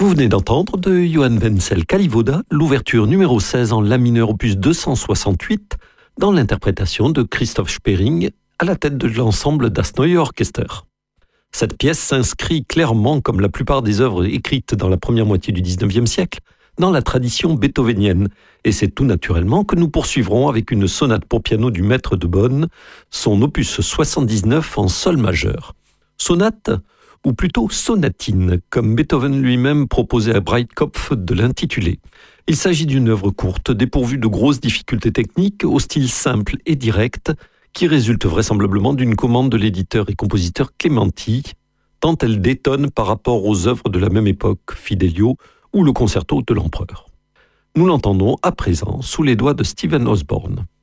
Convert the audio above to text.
Vous venez d'entendre de Johann Wenzel Kalivoda, l'ouverture numéro 16 en La mineur opus 268, dans l'interprétation de Christoph Spering à la tête de l'ensemble Das Neue Orchester. Cette pièce s'inscrit clairement, comme la plupart des œuvres écrites dans la première moitié du XIXe siècle, dans la tradition beethovenienne. Et c'est tout naturellement que nous poursuivrons avec une sonate pour piano du maître de Bonn, son opus 79 en sol majeur. Sonate, ou plutôt sonatine, comme Beethoven lui-même proposait à Breitkopf de l'intituler. Il s'agit d'une œuvre courte, dépourvue de grosses difficultés techniques, au style simple et direct, qui résulte vraisemblablement d'une commande de l'éditeur et compositeur Clementi, tant elle détonne par rapport aux œuvres de la même époque, Fidelio ou le concerto de l'Empereur. Nous l'entendons à présent sous les doigts de Stephen Osborne.